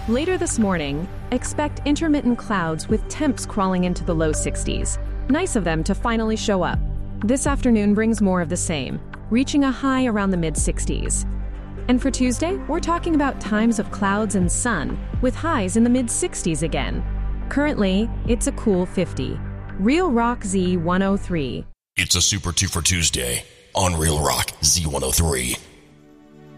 Later this morning, expect intermittent clouds with temps crawling into the low 60s. Nice of them to finally show up. This afternoon brings more of the same, reaching a high around the mid-60s. And for Tuesday, we're talking about times of clouds and sun, with highs in the mid-60s again. Currently, it's a cool 50. Real Rock Z103. It's a Super 2 for Tuesday on Real Rock Z103.